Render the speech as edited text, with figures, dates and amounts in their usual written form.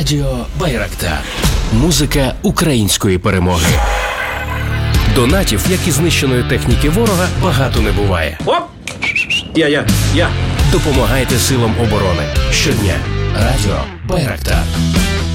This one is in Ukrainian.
Радіо Байрактар. Музика української перемоги. Донатів, як і знищеної техніки ворога, багато не буває. Оп! Я. Допомагайте силам оборони. Щодня. Радіо Байрактар.